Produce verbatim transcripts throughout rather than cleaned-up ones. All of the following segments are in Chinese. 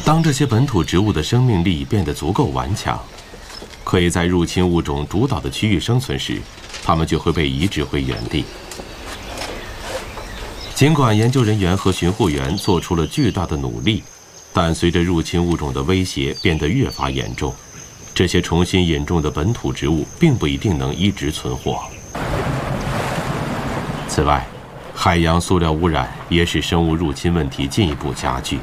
当这些本土植物的生命力变得足够顽强，可以在入侵物种主导的区域生存时，它们就会被移植回原地。尽管研究人员和巡护员做出了巨大的努力，但随着入侵物种的威胁变得越发严重，这些重新引种的本土植物并不一定能一直存活。此外，海洋塑料污染也使生物入侵问题进一步加剧。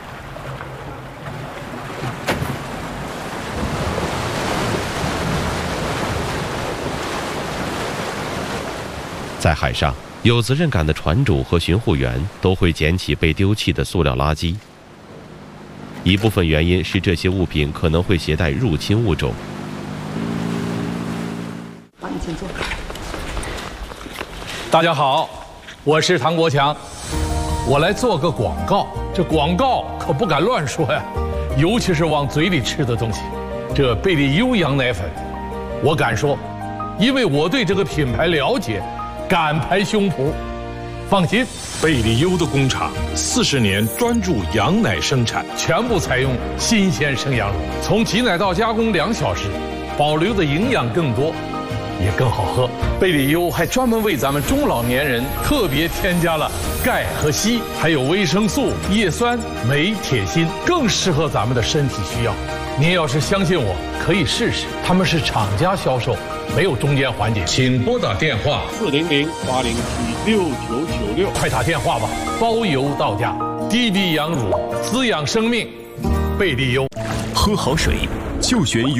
在海上，有责任感的船主和巡护员都会捡起被丢弃的塑料垃圾。一部分原因是这些物品可能会携带入侵物种。 帮你请坐。 大家好，我是唐国强，我来做个广告。这广告可不敢乱说呀，尤其是往嘴里吃的东西。这贝利优羊奶粉，我敢说，因为我对这个品牌了解。敢拍胸脯，放心， 贝利优的工厂四十年专注羊奶生产， 全部采用新鲜生羊乳，从挤奶到加工两小时，保留的营养更多，也更好喝。贝利优还专门为咱们中老年人特别添加了钙和硒，还有维生素、叶酸、镁、铁、锌，更适合咱们的身体需要。您要是相信我，可以试试，他们是厂家销售。没有中间环节，请拨打电话四零零八零七六九九六， 快打电话吧，包邮到家。低低羊乳，滋养生命，贝利优， 喝好水就选